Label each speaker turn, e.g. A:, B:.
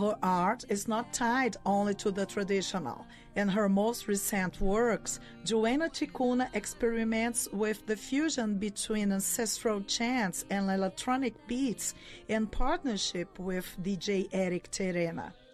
A: Her art is not tied only to the traditional. In her most recent works, Joanna Ticuna experiments with the fusion between ancestral chants and electronic beats in partnership with DJ Eric Terena.